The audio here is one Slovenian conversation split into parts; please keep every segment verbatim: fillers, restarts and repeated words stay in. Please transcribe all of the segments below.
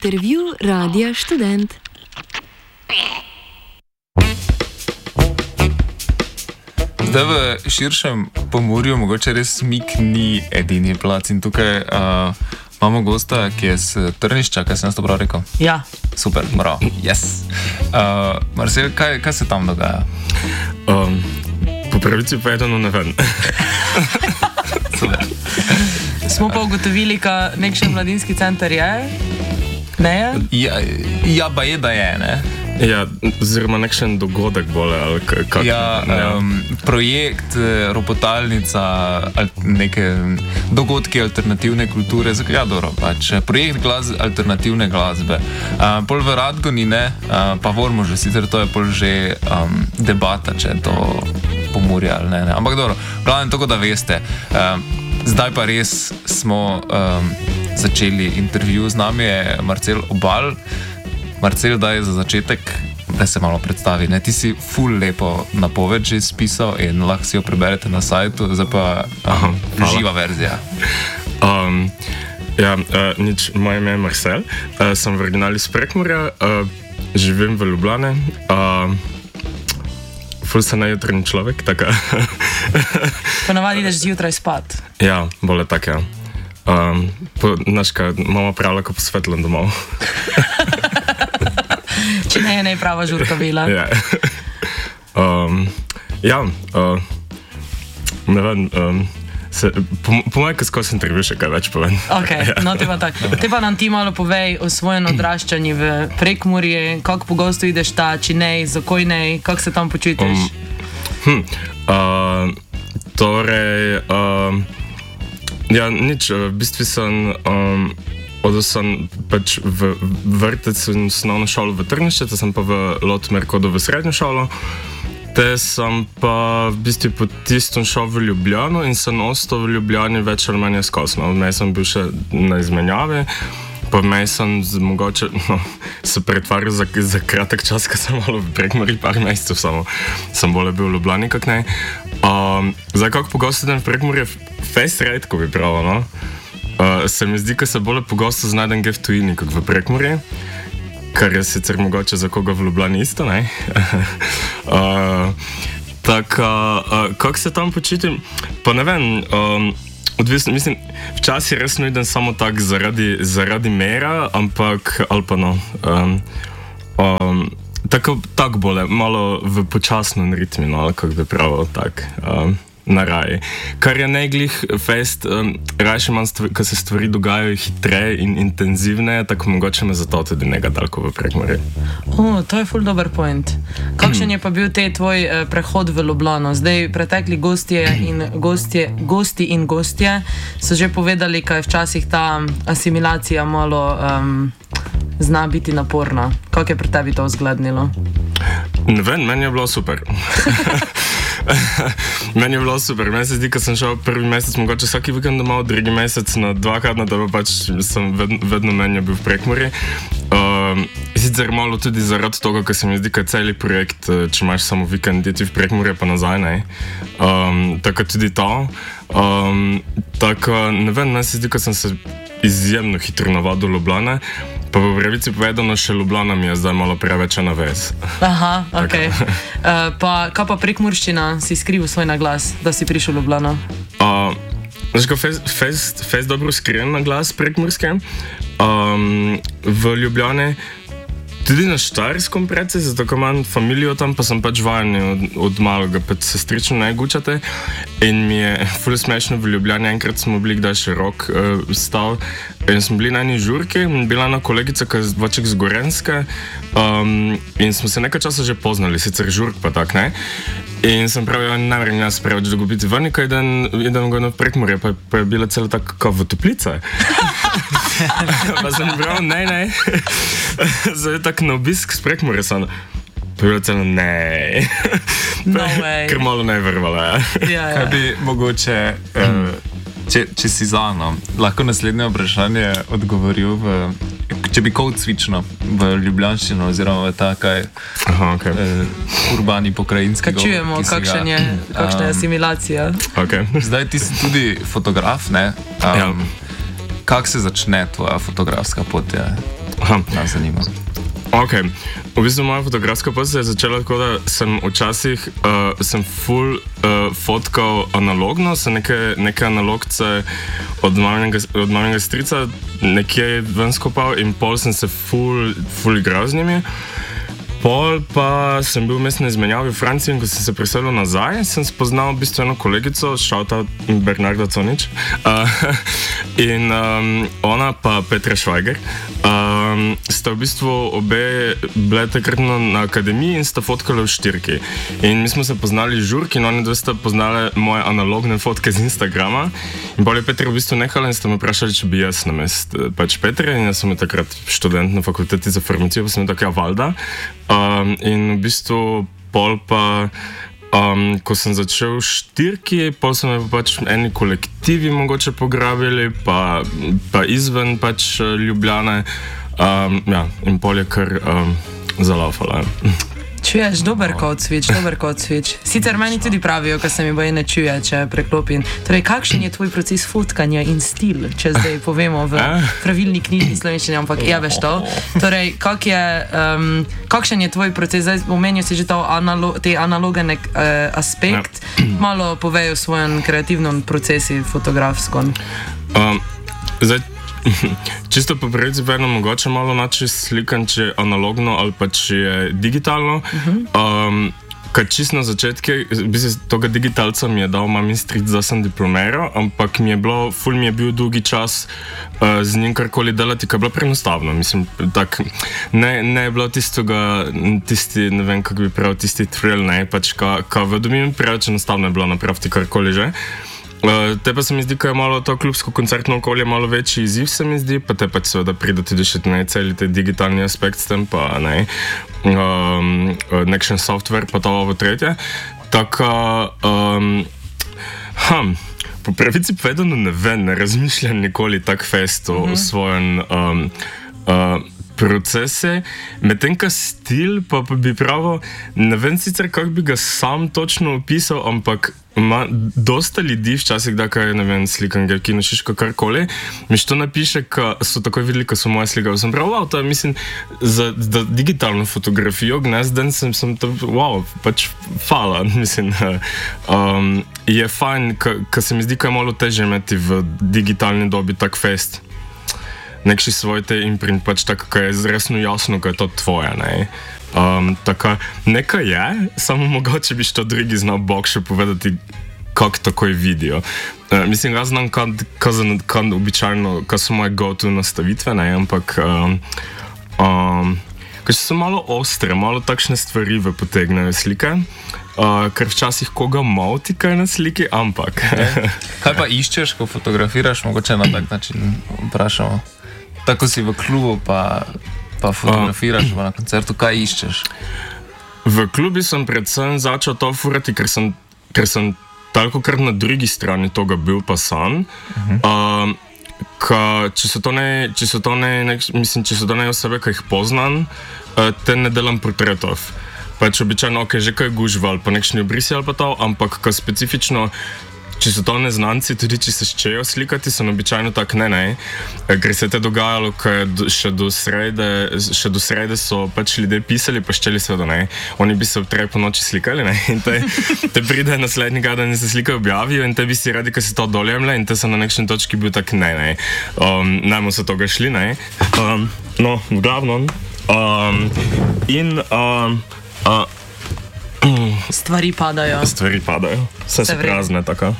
Intervju Radia Študent. Zdaj v širšem Pomurju mogoče res Smik ni edini plac in tukaj uh, imamo gosta, ki je z Trnišča, kaj sem jaz to prav rekel? Ja. Super, bravo, yes. Uh, Marcel, kaj, kaj se tam dogaja? Um, po pravici povedano ne vem. Super. Smo pa ugotovili, da nekšen mladinski center je? Ne je? Ja, ja ba je, da je, ne? Ja, oziroma nekšen dogodek bole, ali kako? Ja, um, projekt, ropotalnica, al, neke dogodki alternativne kulture, ja, dobro, pač, projekt glas, alternativne glasbe. Uh, pol v Radgoni, ne, uh, pa vormo že, sicer to je pol že um, debata, če je to Pomurje ali ne, ne. Ampak dobro, glavno tako, da veste. Uh, zdaj pa res smo um, začeli intervju, z nami je Marcel Obal. Marcel, daj za začetek, da se malo predstavi. Ne? Ti si ful lepo napoved že spisal in lahko si jo preberete na sajtu, zdaj pa um, živa verzija. Um, ja, uh, nič, moje ime je Marcel, uh, sem v originali iz Prekmurja, uh, živim v Ljubljani. Uh, ful sem najutrni človek, tako. Ponavadi ideš zjutraj spat. Ja, bolje tako, ja. Um, po, naška, mama pravila, ko posvetljam domov. Če ne je najprava žurka bila. Ja, um, ja uh, ne vem, um, se, po, po mojem, ko skozi intervju še kaj več povem. Ok, no te pa tak. Te pa nam ti malo povej o svojem odraščanju v Prekmurje, kako pogosto ideš ta, či ne, zakoj ne, kako se tam počutiš? Um, hm, uh, torej, uh, ja, nič, v bistvu sem... Um, Odel sem pač v vrtec in osnovno šolo v Trnišče, te sem pa v Lotmerk odel v srednjo šolo. Te sem pa v bistvu po tistem šel v Ljubljano in sem ostal v Ljubljani več ali manj skosno. Vmej sem bil še na izmenjavi, pa vmej sem mogoče no, se pretvaril za, za kratek čas, ko sem malo v Prekmurju, par mesecev samo. Sem bolje bil v Ljubljani, kak ne. Um, zdaj, kako pogosto idem v Prekmurje, fejst redko bi pravo, no? Uh, se mi zdi, da se bolj pogosto znajdem v tujini, kot v Prekmurju, kar je sicer mogoče za koga v Ljubljani isto, ne? uh, Tako, uh, kako se tam počutim? Pa ne vem, um, odvisno, mislim, včasih resno idem samo tako zaradi, zaradi mera, ampak, ali pa no, um, um, tako, tako bolje, malo v počasnem ritmi, no, ali kako bi pravil, tako. Um, na raji. Kar je neglih fest, um, rajše manj, ko se stvari dogajajo hitreje in intenzivneje, tako mogoče me zato tudi nekaj dalko v Prekmurje. O, to je ful dober point. Kakšen je pa bil te tvoj eh, prehod v Ljubljano? Zdaj, pretekli gostje in gostje, gosti in gostje so že povedali, kaj včasih ta asimilacija malo um, zna biti naporna. Kako je pri tebi to vzglednilo? Ne vem, meni je bilo super. Meni je bilo super. Meni se zdi, ko sem šel prvi mesec, mogoče vsaki vikend domov, drugi mesec na dvakrat na tebe, pač sem vedno, vedno meni bil v Prekmurju. Um, sicer malo tudi zaradi toga, ker se mi zdi, da je celi projekt, če imaš samo vikend, iti v Prekmurje pa nazaj, ne. Um, tako tudi to. Um, tako, ne vem, meni se zdi, da sem se izjemno hitro navadil Ljubljane, pa v pravici povedano še Ljubljana mi je zdaj malo preveč na vez. Aha, ok. Uh, pa, kaj pa prekmurščina si skrivil svoj naglas, da si prišel v Ljubljano? Uh, Znaš, ko fest, fest dobro skrijem naglas prekmurske. Um, v Ljubljani, tudi na Štajerskom predvsej, zato ko imam familijo tam, pa sem pač vajen od, od malega, pa sestrično ne gučate. In mi je ful smešno v Ljubljani, enkrat smo bili kdaj še rok uh, stal in smo bili na eni žurki, bila ena kolegica, ki je zvoček z Gorenske um, in smo se nekaj časa že poznali, sicer žurk pa tak, ne? In sem pravil, ne vrem jaz preveč dogobiti ven, ko idem, idem go na Prekmurje, pa, pa je bila celo tako kao v Toplice. Pa sem pravil, ne, ne. Zdaj je tako na obisk s Prekmurje sem. Pa je bilo celo, ne. No way. Ker malo ne vrvala, ja. Ja, ja. Kaj bi mogoče, uh, če, če si zano, lahko naslednje vprašanje odgovoril v, če bi kod svično v ljubljanščino oziroma v ta kaj Aha, okay. uh, urbani pokrajinski govor. Čujemo, kakšen je, kakšna je asimilacija. Okay. Zdaj ti si tudi fotograf, ne? Um, Ja. Kako se začne tvoja fotografska pot? Ja? nas zanima. Ok, v bistvu moja fotografska pot se je začela tako, da sem včasih uh, sem full uh, fotkal analogno, sem neke, neke analogce od malinega, od malinega strica nekje ven skopal in pol sem se full, full igral z njimi. Pol pa sem bil vmes na izmenjavi v Franciji in ko sem se preselil nazaj, sem spoznal v bistvu eno kolegico, shoutout Bernarda Conič, uh, in um, ona pa Petra Švajger. Um, sta v bistvu obe bile takrat na akademiji in sta fotkali v štirki. In mi smo se poznali žurki in oni dve sta poznali moje analogne fotke z Instagrama. In pol je Petra v bistvu nehala in sta me vprašali, če bi jaz namest pač Petre, in jaz sem takrat študent na fakulteti za farmacijo, pa sem tako, ja, valjda. Um, in v bistvu pol pa, um, ko sem začel štirki, pol so me pač eni kolektivi mogoče pograbili, pa, pa izven pač Ljubljane, um, ja, in pol je kar um, zalaufala. Čuješ, dober kot svič, dober kot svič. Sicer meni tudi pravijo, ko se mi boje ne čuje, če preklopim. Torej, kakšen je tvoj proces fotkanja in stil, če zdaj povemo v pravilni knjižni slovenščini, ampak ja, veš to. Torej, kak je, um, kakšen je tvoj proces, zdaj omenil si že ta analo, te analogen uh, aspekt, malo povej o svojem kreativnem procesu fotografskom. Um, zdaj, čisto po pravici vedno mogoče malo nači slikan, če je analogno ali pa če je digitalno. Um, Kad čisto na začetke, bi se toga digitalca mi je dal mami stric, da sem diplomeral, ampak mi je bilo, ful mi je bil dolgi čas uh, z njim karkoli delati, kar je bilo preenostavno. Mislim, tak, ne, ne je bilo tistega, tisti, ne vem, kako bi pravil, tisti thrill, ne, pač ka, ka vedo mi preveč enostavno je bilo napraviti karkoli že. Uh, te pa se mi zdi, da je malo to klubsko koncertno okolje malo večji izziv, se mi zdi, pa te pač seveda pride tudi še ne, celi te digitalni aspekt s tem, pa ne, um, nekšen software, pa to ovo tretje. Tako, um, hm, po pravici povedano ne vem, ne razmišljam nikoli tak festo v svojem um, uh, procese, medtem ka stil, pa, pa bi pravo, ne vem sicer, kako bi ga sam točno opisal, ampak ima dosta ljudi včasih, da kaj, ne vem, slikam ga, kino, šiško, karkoli, mi što napiše, ka so takoj videli, ka so moje slike, sem prav, wow, to je, mislim, za, za digitalno fotografijo, gnez den sem, sem to, wow, pač hvala, mislim, um, je fajn, ka, ka se mi zdi, ka je malo teže imeti v digitalni dobi tak fest, nekši svoj te imprint, pač tako, ka je resno jasno, ka je to tvoje, ne. Um, tako, nekaj je, samo mogoče bi što drugi znal Bog še povedati, kako takoj vidijo. Uh, mislim, jaz znam, kaj običajno, kaj so moje go-to nastavitve, ne, ampak um, um, kaj so malo ostre, malo takšne stvari v potegnejo slike, uh, ker včasih koga moti kaj na sliki, ampak... Kaj pa iščeš, ko fotografiraš, mogoče na tak način vprašamo? Tako si v klubu, pa... pa fotografiraš uh, na koncertu, kaj iščeš? V klubi sem predvsem začel to furati, ker sem, ker sem talkokrat na drugi strani toga bil pa sam. Uh-huh. Uh, ka, če so to ne, če so to ne, ne, mislim, če so to ne osebe, ki jih poznam, uh, te ne delam portretov. Pač običajno, ok, že kaj gužval, pa nekšni obrisi ali pa to, ampak ka specifično, če so to neznanci, tudi če se ščejo slikati, so običajno tak ne, ne. Ker se je te dogajalo, ker še do srede, še do srede so pač ljudje pisali, pa ščeli se da ne. Oni bi se v treji po noči slikali, ne. In te, te pride naslednjega dan in se slike objavijo in te bi si radi, ker se to doljemle in te so na nekšni točki bil tak ne, ne. Um, najmo se toga šli, ne. Um, no, v glavnom. Um, in... Um, uh, Stvari padajo. Stvari padajo. Vse so prazne, tako.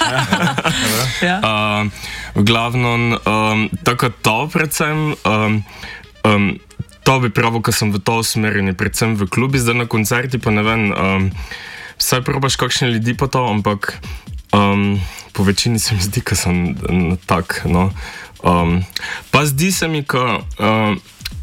Ja. uh, v glavnom, um, tako to predvsem, um, um, to bi pravo, ko sem v to usmerjen, predvsem v klubi, zdaj na koncerti, pa ne vem, um, vsaj probaš kakšne ljudi pa to, ampak um, po večini se mi zdi, ko sem uh, tak, no. Um, pa zdi se mi, ko... Uh,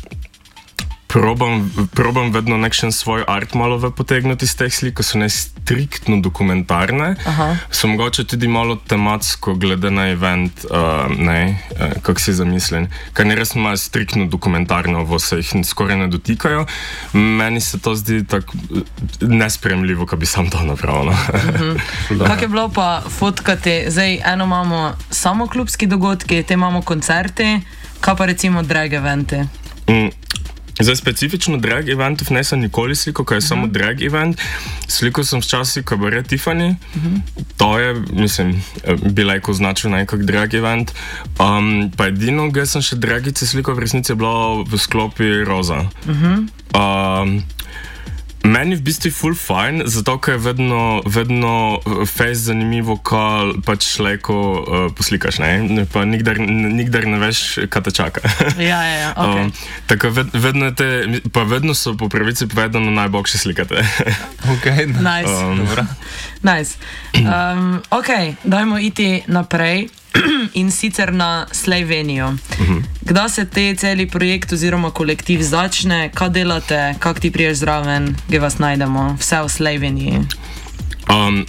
Probam, probam vedno nekšen svoj art malo potegniti iz teh slik, ko so ne striktno dokumentarne. Aha. So mogoče tudi malo tematsko glede na event, uh, ne, uh, kako si zamislim. Ker ne res imajo striktno dokumentarno, ovo se jih skoraj ne dotikajo. Meni se to zdi tako nespremljivo, ko bi sam to napravil. Mhm. Kak je bilo pa fotkati, zdaj eno imamo samo klubski dogodki, te imamo koncerte, kaj pa recimo drag evente? Mm. Zdaj, specifično drag eventov nisem nikoli slikal, ko je uh-huh. samo drag event. Slikal sem včasih kabaret Tiffany. Uh-huh. To je, mislim, bi lahko označil nekak drag event. Um, pa edino, gdje sem še dragice slikal, v resnici je bilo v sklopi Roza. Uh-huh. Um, Meni v bistvu ful fajn, zato ker je vedno, vedno fejs zanimivo, ko pač leko uh, poslikaš, ne? Pa nikdar, nikdar ne veš, kaj te čaka. Ja, ja, ja, ok. Um, tako ved, vedno, te, pa vedno so po pravici povedano najboljše slikate. Ok, nice. Um, dobro. Nice. Um, ok, dajmo iti naprej. In sicer na Slovenijo. Uh-huh. Kdaj se te celi projekt oziroma kolektiv začne, kaj delate, kak ti priješ zraven, kje vas najdemo, vse v Sloveniji? Um,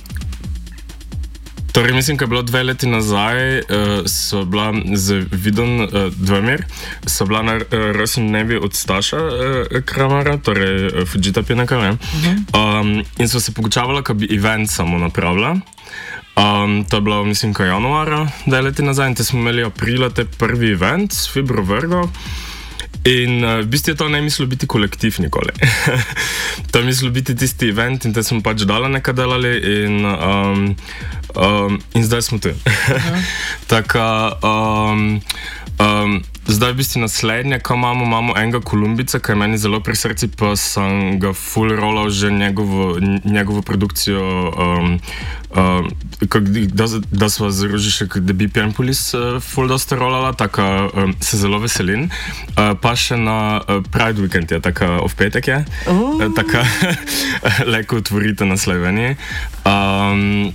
torej, mislim, da je bilo dve leti nazaj, uh, so bila z Vidom uh, Dvomir, so bila na uh, rojstnem dnevi od Staša uh, Kramara, torej uh, Fujita Pinaka, ne? Uh-huh. Um, in so se pogučavala, da bi event samo napravila. Um, to je bilo, mislim, kaj januara, dve leti nazaj, in te smo imeli aprila te prvi event s Fibro Vrgo. In uh, v bistvu je to ne mislilo biti kolektiv nikoli. To je mislilo biti tisti event in te smo pač dala nekaj delali in, um, um, in zdaj smo tu. Uh-huh. Tako, um, um, zdaj v bistvu naslednje, ko imamo, imamo enega Kolumbica, ki je meni zelo pri srci, pa sem ga full rollal že njegovo, njegovo produkcijo, um, um, kak, da, da smo zaroži še The B P M Police uh, full dosta rollala, tako um, se zelo veselim. Uh, pa še na uh, Pride Weekend je, tako v petek je, uh. tako leko otvorite na Sloveniji. Um,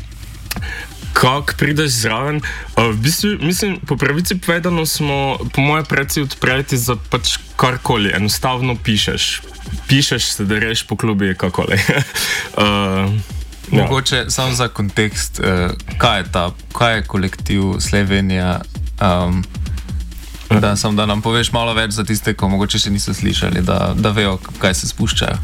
Kako prideš zraven? Uh, v bistvu, mislim, po pravici povedano smo, po moje predsi odpreti za pač karkoli, enostavno pišeš. Pišeš, se dereš po klubi, kakoli. uh, Mogoče ja. Samo za kontekst, uh, kaj je ta, kaj je kolektiv Slovenija, um, da, sam, da nam poveš malo več za tiste, ko mogoče še niso slišali, da, da vejo, kaj se spuščajo.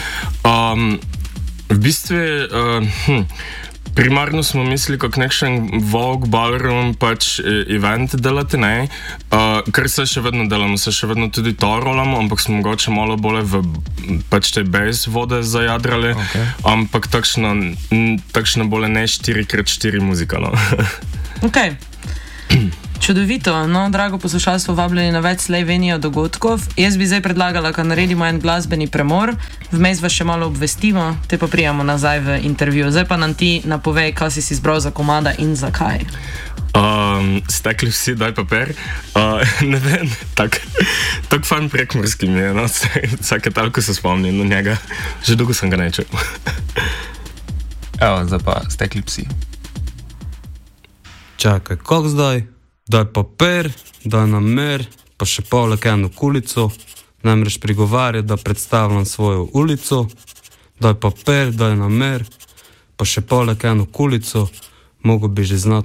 Um, v bistvu, uh, hm, primarno smo mislili, kako nekšen Vogue, ballroom, pač event delati, ne? Uh, ker se še vedno delamo, se še vedno tudi to rolamo, ampak smo mogoče malo bolje v pač te base vode zajadrali, okay. Ampak takšna, takšna bolje ne štiri krat štiri muzika, no. Ok. Čudovito, no, drago poslušalstvo, vabljeni na več Slovenijo dogodkov. Jaz bi zdaj predlagala, da naredimo en glasbeni premor, vmes vas še malo obvestimo, te pa prijamo nazaj v intervju. Zdaj pa nam ti napovej, kaj si si izbral za komada in zakaj. Um, stekli vsi, daj papir. Uh, ne vem, tak, tak fan prekmorski mi je, no, vsake talko se spomnim na njega. Že dolgo sem ga nečel. Evo, zdaj pa stekli psi. Čakaj, kak zdaj? Daj papir, daj namer, pa še poleg eno kulico, namreč prigovarja, da predstavljam svojo ulico. Daj papir, daj namer, pa še poleg eno kulico, mogo bi že znati